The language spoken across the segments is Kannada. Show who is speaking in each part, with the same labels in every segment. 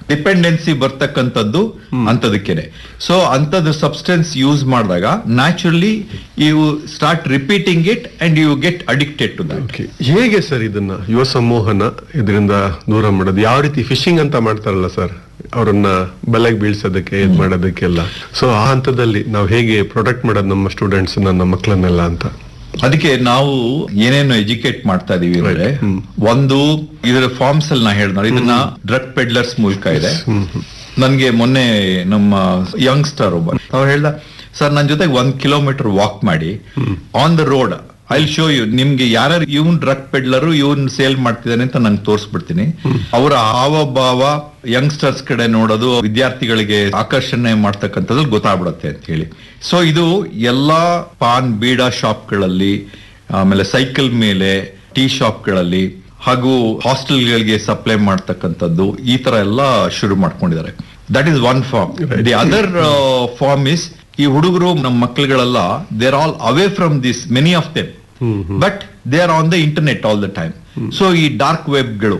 Speaker 1: ಡಿಪೆಂಡೆನ್ಸಿ ಬರ್ತಕ್ಕಂಥದ್ದು ಅಂತದಕ್ಕೇನೆ. ಸೊ ಅಂತದ್ದು ಸಬ್ಸ್ಟೆನ್ಸ್ ಯೂಸ್ ಮಾಡಿದಾಗ naturally you start repeating it and you get addicted to that.
Speaker 2: ಹೇಗೆ ಸರ್ ಇದನ್ನ ಯುವ ಸಮೂಹನ ಇದರಿಂದ ದೂರ ಮಾಡೋದು? ಯಾವ ರೀತಿ ಫಿಶಿಂಗ್ ಅಂತ ಮಾಡ್ತಾರಲ್ಲ ಸರ್, ಅವರನ್ನ ಬಲೆಗೆ ಬೀಳ್ಸೋದಕ್ಕೆ ಇದ್ ಮಾಡೋದಕ್ಕೆಲ್ಲ. ಸೊ ಆ ಹಂತದಲ್ಲಿ ನಾವು ಹೇಗೆ ಪ್ರೊಟೆಕ್ಟ್ ಮಾಡೋದು ನಮ್ಮ ಸ್ಟೂಡೆಂಟ್ಸ್, ನಮ್ಮ ಮಕ್ಕಳನ್ನೆಲ್ಲ ಅಂತ?
Speaker 1: ಅದಕ್ಕೆ ನಾವು ಏನೇನು ಎಜುಕೇಟ್ ಮಾಡ್ತಾ ಇದೀವಿ ಅಂದ್ರೆ, ಒಂದು ಇದರ ಫಾರ್ಮ್ಸ್ ಅಲ್ಲಿ ನಾ ಹೇಳಿದ ಇದನ್ನ ಡ್ರಗ್ ಪೆಡ್ಲರ್ಸ್ ಮೂಲಕ ಇದೆ. ನನ್ಗೆ ಮೊನ್ನೆ ನಮ್ಮ ಯಂಗ್ಸ್ಟರ್ ಒಬ್ಬ ಅವ್ರು ಹೇಳ್ದ, ಸರ್ ನನ್ನ ಜೊತೆಗೆ 1 ಕಿಲೋಮೀಟರ್ ವಾಕ್ ಮಾಡಿ on the road, I will show you, ನಿಮ್ಗೆ ಯಾರು ಇವನ್ ಡ್ರಗ್ ಪೆಡ್ಲರು ಇವನ್ ಸೇಲ್ ಮಾಡ್ತಿದ್ದಾನೆ ಅಂತ ನಂಗೆ ತೋರಿಸ್ಬಿಡ್ತೀನಿ. ಅವರ ಹಾವಭಾವ ಯಂಗ್ಸ್ಟರ್ಸ್ ಕಡೆ ನೋಡೋದು, ವಿದ್ಯಾರ್ಥಿಗಳಿಗೆ ಆಕರ್ಷಣೆ ಮಾಡ್ತಕ್ಕಂಥದ್ದು ಗೊತ್ತಾಗ್ಬಿಡತ್ತೆ ಅಂತ ಹೇಳಿ. ಸೊ ಇದು ಎಲ್ಲಾ ಪಾನ್ ಬೀಡಾ ಶಾಪ್ಗಳಲ್ಲಿ, ಆಮೇಲೆ ಸೈಕಲ್ ಮೇಲೆ, ಟೀ ಶಾಪ್ಗಳಲ್ಲಿ ಹಾಗೂ ಹಾಸ್ಟೆಲ್ಗಳಿಗೆ ಸಪ್ಲೈ ಮಾಡ್ತಕ್ಕಂಥದ್ದು, ಈ ತರ ಎಲ್ಲ ಶುರು ಮಾಡ್ಕೊಂಡಿದ್ದಾರೆ. That is one form. The other form is, ಈ ಹುಡುಗರು ನಮ್ಮ ಮಕ್ಕಳುಗಳೆಲ್ಲ they are all away from this, many of them, but they are on the internet all the time. So ಈ ಡಾರ್ಕ್ ವೆಬ್ಗಳು,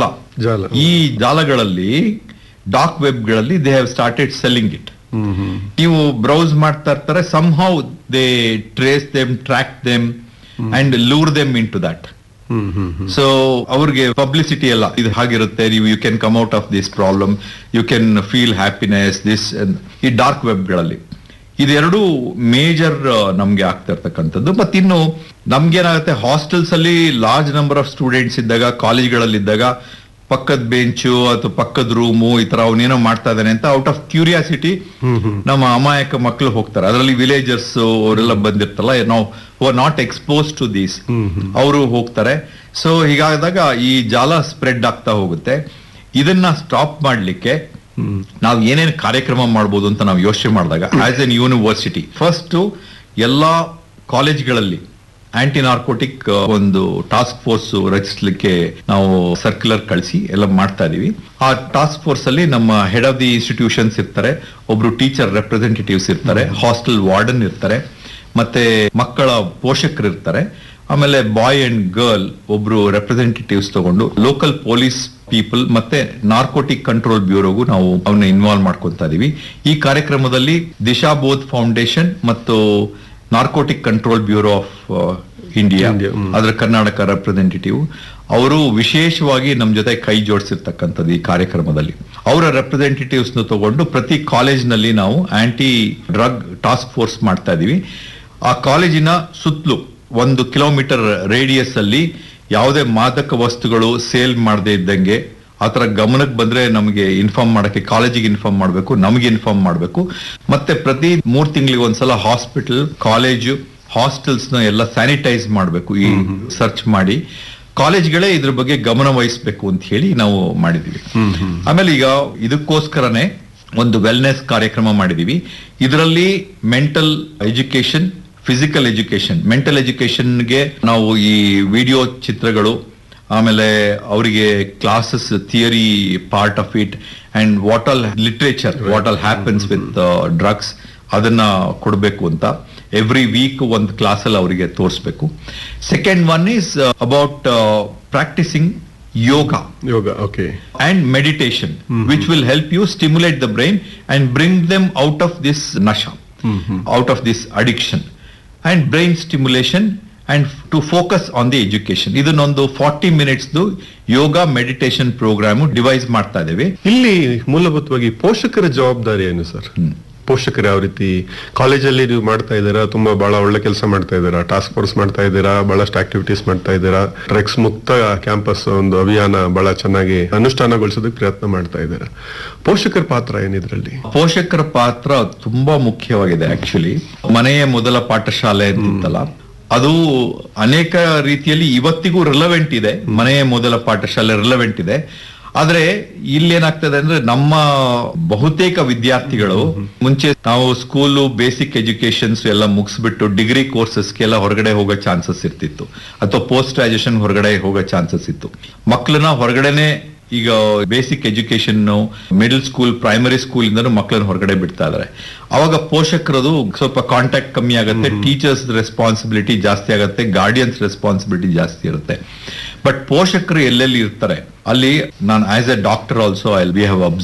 Speaker 1: ಈ ಜಾಲಗಳಲ್ಲಿ, dark ವೆಬ್ಗಳಲ್ಲಿ they have started selling it. ನೀವು ಬ್ರೌಸ್ ಮಾಡ್ತಾ ಇರ್ತಾರೆ, some how they trace them, track them and Louvre them in to that. So ಅವ್ರಿಗೆ ಪಬ್ಲಿಸಿಟಿ ಎಲ್ಲ ಇದು ಹಾಗಿರುತ್ತೆ, ನೀವು you can come out of this problem, you can feel happiness, this. ಈ ಡಾರ್ಕ್ ವೆಬ್ಗಳಲ್ಲಿ ಇದೆರಡು ಮೇಜರ್ ನಮ್ಗೆ ಆಗ್ತಾ ಇರ್ತಕ್ಕಂಥದ್ದು. ಮತ್ತೆ ಇನ್ನು ನಮ್ಗೇನಾಗುತ್ತೆ, ಹಾಸ್ಟೆಲ್ಸ್ ಅಲ್ಲಿ ಲಾರ್ಜ್ ನಂಬರ್ ಆಫ್ ಸ್ಟೂಡೆಂಟ್ಸ್ ಇದ್ದಾಗ, ಕಾಲೇಜ್ಗಳಲ್ಲಿ ಇದ್ದಾಗ, ಪಕ್ಕದ ಬೆಂಚು ಅಥವಾ ಪಕ್ಕದ ರೂಮು ಈ ತರ ಅವನೇನೋ ಮಾಡ್ತಾ ಇದ್ದಾನೆ ಅಂತ ಔಟ್ ಆಫ್ ಕ್ಯೂರಿಯಾಸಿಟಿ ನಮ್ಮ ಅಮಾಯಕ ಮಕ್ಕಳು ಹೋಗ್ತಾರೆ. ಅದರಲ್ಲಿ ವಿಲೇಜರ್ಸ್ ಅವರೆಲ್ಲ ಬಂದಿರ್ತಲ್ಲ, ನಾವು ನಾಟ್ ಎಕ್ಸ್ಪೋಸ್ ಟು ದೀಸ್, ಅವರು ಹೋಗ್ತಾರೆ. ಸೊ ಹೀಗಾದಾಗ ಈ ಜಾಲ ಸ್ಪ್ರೆಡ್ ಆಗ್ತಾ ಹೋಗುತ್ತೆ. ಇದನ್ನ ಸ್ಟಾಪ್ ಮಾಡ್ಲಿಕ್ಕೆ ನಾವು ಏನೇನು ಕಾರ್ಯಕ್ರಮ ಮಾಡ್ಬೋದು ಅಂತ ನಾವು ಯೋಚನೆ ಮಾಡಿದಾಗ, ಆಸ್ ಎನ್ ಯೂನಿವರ್ಸಿಟಿ ಫಸ್ಟ್ ಎಲ್ಲಾ ಕಾಲೇಜ್ಗಳಲ್ಲಿ ಆಂಟಿ ನಾರ್ಕೋಟಿಕ್ ಒಂದು ಟಾಸ್ಕ್ ಫೋರ್ಸ್ ರಚಿಸಲಿಕ್ಕೆ ನಾವು ಸರ್ಕ್ಯುಲರ್ ಕಳಿಸಿ ಎಲ್ಲ ಮಾಡ್ತಾ ಇದೀವಿ. ಆ ಟಾಸ್ಕ್ ಫೋರ್ಸ್ ಅಲ್ಲಿ ನಮ್ಮ ಹೆಡ್ ಆಫ್ ದಿ ಇನ್ಸ್ಟಿಟ್ಯೂಷನ್ಸ್ ಇರ್ತಾರೆ, ಒಬ್ರು ಟೀಚರ್ ರೆಪ್ರೆಸೆಂಟೇಟಿವ್ಸ್ ಇರ್ತಾರೆ, ಹಾಸ್ಟೆಲ್ ವಾರ್ಡನ್ ಇರ್ತಾರೆ, ಮತ್ತೆ ಮಕ್ಕಳ ಪೋಷಕರು ಇರ್ತಾರೆ, ಆಮೇಲೆ ಬಾಯ್ ಅಂಡ್ ಗರ್ಲ್ ಒಬ್ರು ರೆಪ್ರೆಸೆಂಟೇಟಿವ್ಸ್ ತಗೊಂಡು ಲೋಕಲ್ ಪೊಲೀಸ್ ಪೀಪಲ್ ಮತ್ತೆ ನಾರ್ಕೋಟಿಕ್ ಕಂಟ್ರೋಲ್ ಬ್ಯೂರೋಗೂ ನಾವು ಅವನ್ನ ಇನ್ವಾಲ್ವ್ ಮಾಡ್ಕೊತಾ ಇದೀವಿ. ಈ ಕಾರ್ಯಕ್ರಮದಲ್ಲಿ ದಿಶಾ ಬೋಧ್ ಫೌಂಡೇಶನ್ ಮತ್ತು narcotic control bureau of India, ಅದರ ಕರ್ನಾಟಕ ರೆಪ್ರೆಸೆಂಟೇಟಿವ್, ಅವರು ವಿಶೇಷವಾಗಿ ನಮ್ಮ ಜೊತೆ ಕೈ ಜೋಡಿಸಿರ್ತಕ್ಕಂಥದ್ದು ಈ ಕಾರ್ಯಕ್ರಮದಲ್ಲಿ. ಅವರ ರೆಪ್ರೆಸೆಂಟೇಟಿವ್ಸ್ ತಗೊಂಡು ಪ್ರತಿ ಕಾಲೇಜ್ನಲ್ಲಿ ನಾವು ಆಂಟಿ ಡ್ರಗ್ ಟಾಸ್ಕ್ ಫೋರ್ಸ್ ಮಾಡ್ತಾ ಇದೀವಿ. ಆ ಕಾಲೇಜಿನ ಸುತ್ತಲೂ 1 ಕಿಲೋಮೀಟರ್ ರೇಡಿಯಸ್ ಅಲ್ಲಿ ಯಾವುದೇ ಮಾದಕ ವಸ್ತುಗಳು ಸೇಲ್ ಮಾಡದೇ ಇದ್ದಂಗೆ, ಆತರ ಗಮನಕ್ಕೆ ಬಂದ್ರೆ ನಮಗೆ ಇನ್ಫಾರ್ಮ್ ಮಾಡಕ್ಕೆ, ಕಾಲೇಜಿಗೆ ಇನ್ಫಾರ್ಮ್ ಮಾಡಬೇಕು, ನಮಗೆ ಇನ್ಫಾರ್ಮ್ ಮಾಡಬೇಕು. ಮತ್ತೆ ಪ್ರತಿ 3 ತಿಂಗಳಿಗೆ ಒಂದ್ಸಲ ಹಾಸ್ಪಿಟಲ್, ಕಾಲೇಜು, ಹಾಸ್ಟೆಲ್ಸ್ ನ ಎಲ್ಲ ಸ್ಯಾನಿಟೈಸ್ ಮಾಡಬೇಕು, ಈ ಸರ್ಚ್ ಮಾಡಿ ಕಾಲೇಜ್ಗಳೇ ಇದ್ರ ಬಗ್ಗೆ ಗಮನ ವಹಿಸ್ಬೇಕು ಅಂತ ಹೇಳಿ ನಾವು ಮಾಡಿದೀವಿ. ಆಮೇಲೆ ಈಗ ಇದಕ್ಕೋಸ್ಕರನೇ ಒಂದು ವೆಲ್ನೆಸ್ ಕಾರ್ಯಕ್ರಮ ಮಾಡಿದೀವಿ. ಇದರಲ್ಲಿ mental education, physical education, mental ಎಜುಕೇಶನ್ಗೆ ನಾವು ಈ ವಿಡಿಯೋ ಚಿತ್ರಗಳು, ಆಮೇಲೆ ಅವರಿಗೆ classes, theory part of it, and what all literature, what all happens with drugs, ಅದನ್ನ ಕೊಡಬೇಕು ಅಂತ ಎವ್ರಿ ವೀಕ್ ಒಂದು ಕ್ಲಾಸ್ ಅಲ್ಲಿ ಅವರಿಗೆ ತೋರಿಸ್ಬೇಕು. Second one is about practising yoga
Speaker 2: okay,
Speaker 1: and meditation, which will help you stimulate the brain and bring them out of this nasha, out of this addiction, and brain stimulation, and to focus on the education. ಇದನ್ನೊಂದು 40 minutes ಯೋಗ ಮೆಡಿಟೇಷನ್ ಪ್ರೋಗ್ರಾಮ್ ಡಿವೈಸ್ ಮಾಡ್ತಾ ಇದ್ದೇವೆ.
Speaker 2: ಇಲ್ಲಿ ಮೂಲಭೂತವಾಗಿ ಪೋಷಕರ ಜವಾಬ್ದಾರಿ ಏನು ಸರ್? ಪೋಷಕರು ಯಾವ ರೀತಿ ಕಾಲೇಜಲ್ಲಿ ನೀವು ಮಾಡ್ತಾ ಇದ್ದೀರಾ? ತುಂಬಾ ಬಹಳ ಒಳ್ಳೆ ಕೆಲಸ ಮಾಡ್ತಾ ಇದ್ದೀರಾ, ಟಾಸ್ಕ್ ಫೋರ್ಸ್ ಮಾಡ್ತಾ ಇದ್ದೀರಾ, ಬಹಳಷ್ಟು ಆಕ್ಟಿವಿಟೀಸ್ ಮಾಡ್ತಾ ಇದ್ದೀರಾ, ಡ್ರಗ್ಸ್ ಮುಕ್ತ ಕ್ಯಾಂಪಸ್ ಒಂದು ಅಭಿಯಾನ ಬಹಳ ಚೆನ್ನಾಗಿ ಅನುಷ್ಠಾನಗೊಳಿಸೋದಕ್ಕೆ ಪ್ರಯತ್ನ ಮಾಡ್ತಾ ಇದ್ದೀರಾ. ಪೋಷಕರ ಪಾತ್ರ ಏನಿದ್ರಲ್ಲಿ?
Speaker 1: ಪೋಷಕರ ಪಾತ್ರ ತುಂಬಾ ಮುಖ್ಯವಾಗಿದೆ. ಆಕ್ಚುಲಿ ಮನೆಯೇ ಮೊದಲ ಪಾಠಶಾಲೆ ಅಂತಿತ್ತಲ್ಲ, ಅದು ಅನೇಕ ರೀತಿಯಲ್ಲಿ ಇವತ್ತಿಗೂ ರಿಲೆವೆಂಟ್ ಇದೆ. ಮನೆಯೇ ಮೊದಲ ಪಾಠಶಾಲೆ ರಿಲೆವೆಂಟ್ ಇದೆ. ಆದ್ರೆ ಇಲ್ಲೇನಾಗ್ತದೆ ಅಂದ್ರೆ, ನಮ್ಮ ಬಹುತೇಕ ವಿದ್ಯಾರ್ಥಿಗಳು ಮುಂಚೆ ನಾವು ಸ್ಕೂಲು, ಬೇಸಿಕ್ ಎಜುಕೇಶನ್ಸ್ ಎಲ್ಲ ಮುಗಿಸ್ಬಿಟ್ಟು ಡಿಗ್ರಿ ಕೋರ್ಸಸ್ಗೆಲ್ಲ ಹೊರಗಡೆ ಹೋಗೋ ಚಾನ್ಸಸ್ ಇರ್ತಿತ್ತು, ಅಥವಾ ಪೋಸ್ಟ್ ಗ್ರಾಜುಯೇಷನ್ ಹೊರಗಡೆ ಹೋಗೋ ಚಾನ್ಸಸ್ ಇತ್ತು. ಮಕ್ಕಳನ್ನ ಹೊರಗಡೆನೆ ಈಗ basic education, middle school, primary school ಇಂದ ಮಕ್ಕಳನ್ನ ಹೊರಗಡೆ ಬಿಡ್ತಾ ಇದಾರೆ. ಅವಾಗ ಪೋಷಕರದು ಸ್ವಲ್ಪ ಕಾಂಟ್ಯಾಕ್ಟ್ ಕಮ್ಮಿ ಆಗುತ್ತೆ, ಟೀಚರ್ಸ್ ರೆಸ್ಪಾನ್ಸಿಬಿಲಿಟಿ ಜಾಸ್ತಿ ಆಗುತ್ತೆ, ಗಾರ್ಡಿಯನ್ಸ್ ರೆಸ್ಪಾನ್ಸಿಬಿಲಿಟಿ ಜಾಸ್ತಿ ಇರುತ್ತೆ. ಬಟ್ ಪೋಷಕರು ಎಲ್ಲೆಲ್ಲಿ ಇರ್ತಾರೆ ಅಲ್ಲಿ, ನಾನು as A doctor also we have